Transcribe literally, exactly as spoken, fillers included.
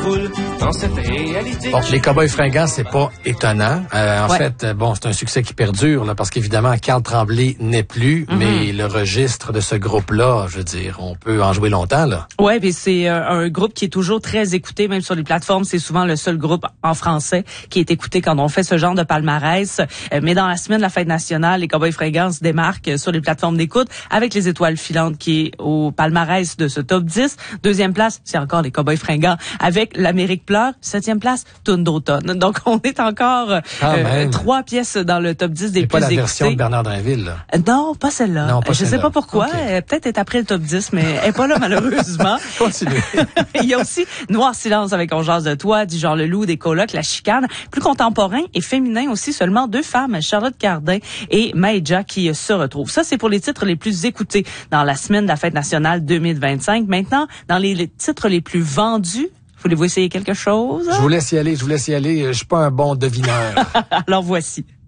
foule dans cette réalité. Bon, les Cowboys fringants, c'est pas étonnant. Euh, en ouais. fait, bon, c'est un succès qui perdure, là, parce qu'évidemment, Carl Tremblay n'est plus, mm-hmm. mais le registre de ce groupe-là, je veux dire, on peut en jouer longtemps, là. Ouais, puis c'est euh, un groupe qui est toujours très écouté, même sur les plateformes. C'est souvent le seul groupe en français qui est écouté quand on fait ce genre de palmarès. Euh, mais dans la semaine de la fête nationale, les Cowboys fringants se démarquent sur les plateformes d'écoute avec les étoiles filantes qui est au palmarès de ce top dix. Deuxième place, c'est encore les Cowboys fringants avec L'Amérique pleure. Septième place, Toune d'automne. Donc, on est encore ah, euh, trois pièces dans le top dix des c'est plus écoutés. C'est pas la version de Bernard Drinville, là? Euh, non, pas celle-là. Non, pas Je celle-là. sais pas pourquoi. Okay. Euh, peut-être est après le top dix, mais elle est pas là, malheureusement. Continue. Il y a aussi Noir silence avec On jase de toi, du genre Le Loup, des colocs, La chicane. Plus contemporain et féminin aussi, seulement deux femmes, Charlotte Cardin et Maïja, qui se retrouvent. Ça, c'est pour les titres les plus écoutés dans la semaine de la fête nationale deux mille vingt-cinq. Maintenant, dans les, les titres les plus vendus, voulez-vous essayer quelque chose? Je vous laisse y aller, je vous laisse y aller. Je suis pas un bon devineur. Alors voici.